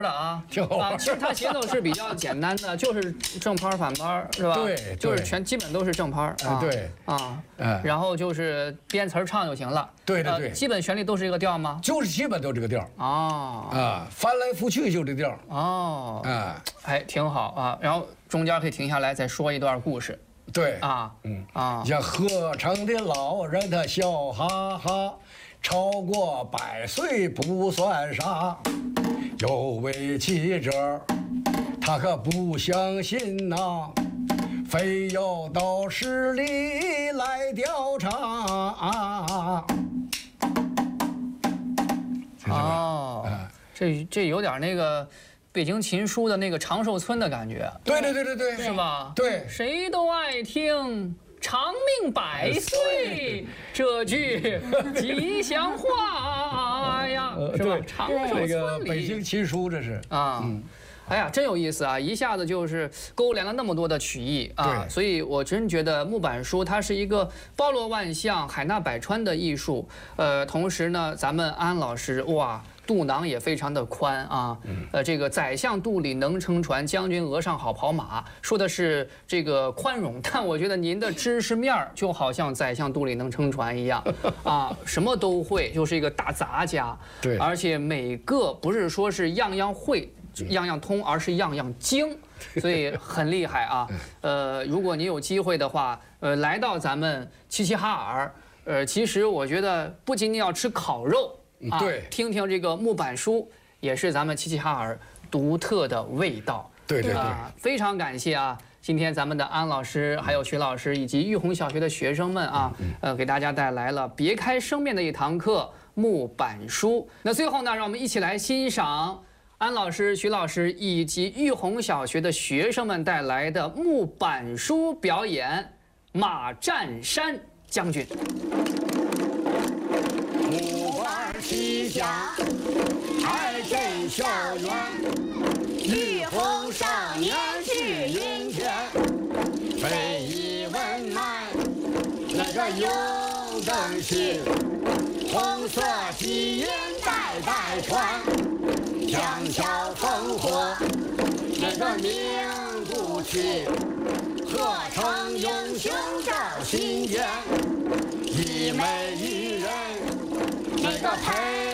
的啊， 挺好玩其实它节奏是比较简单的，就是正拍反拍，是吧？ 对， 就是基本都是正拍啊。 对啊，然后就是编词儿唱就行了。 对对对， 基本旋律都是这个调吗？ 就是基本都这个调。 哦。 翻来覆去就这调。 哦。哎，挺好啊。然后中间可以停下来再说一段故事。 对。像合成的老人他笑哈哈，超过100岁不算啥。有位记者，他可不相信呐，非要到市里来调查。 这有点那个北京琴书的那个长寿村的感觉。 对， 是吧？ 对， 谁都爱听长命100岁这句吉祥话呀，是吧？长寿村里， 这个北京琴书这是啊。哎呀，真有意思啊！一下子就是勾连了那么多的曲艺啊，所以我真觉得木板书它是一个包罗万象、海纳百川的艺术。同时呢，咱们安老师哇，肚囊也非常的宽啊。这个宰相肚里能撑船，将军额上好跑马，说的是这个宽容，但我觉得您的知识面就好像宰相肚里能撑船一样啊，什么都会，就是一个大杂家。 对， 而且每个不是说是样样会。样样通，而是样样精，所以很厉害啊。如果你有机会的话，来到咱们齐齐哈尔，其实我觉得不仅仅要吃烤肉啊， 对， 听听这个木板书，也是咱们齐齐哈尔独特的味道。 对， 非常感谢啊！今天咱们的安老师、还有徐老师以及玉红小学的学生们啊，给大家带来了别开生面的一堂课木板书。那最后呢，让我们一起来欣赏安老师、徐老师以及玉红小学的学生们带来的木板书表演《马占山将军》。 木板旗下开镇校园，玉红少年志云天，非遗文脉那个永登心，红色基因代代传。强桥烽火，那个名不去，何成英雄照心间，一美一人，那个陪。